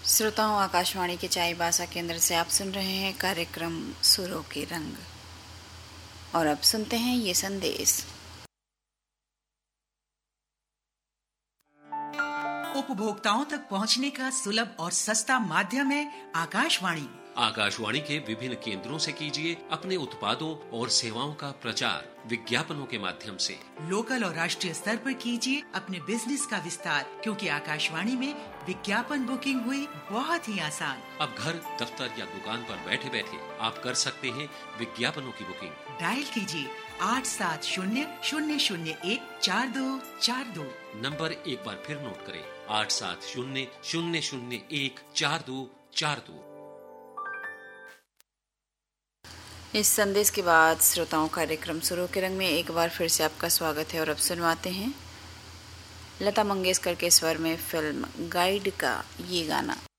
श्रोताओं, आकाशवाणी के चाईबासा केंद्र से आप सुन रहे हैं कार्यक्रम सुरों के रंग। और अब सुनते हैं ये संदेश। उपभोक्ताओं तक पहुंचने का सुलभ और सस्ता माध्यम है आकाशवाणी। आकाशवाणी के विभिन्न केंद्रों से कीजिए अपने उत्पादों और सेवाओं का प्रचार विज्ञापनों के माध्यम से। लोकल और राष्ट्रीय स्तर पर कीजिए अपने बिजनेस का विस्तार, क्योंकि आकाशवाणी में विज्ञापन बुकिंग हुई बहुत ही आसान। अब घर, दफ्तर या दुकान पर बैठे बैठे आप कर सकते हैं विज्ञापनों की बुकिंग। डायल कीजिए 8700014242। नंबर एक बार फिर नोट करें, 8700014242। इस संदेश के बाद श्रोताओं, कार्यक्रम सुरों के रंग में एक बार फिर से आपका स्वागत है। और अब सुनवाते हैं लता मंगेशकर के स्वर में फिल्म गाइड का ये गाना।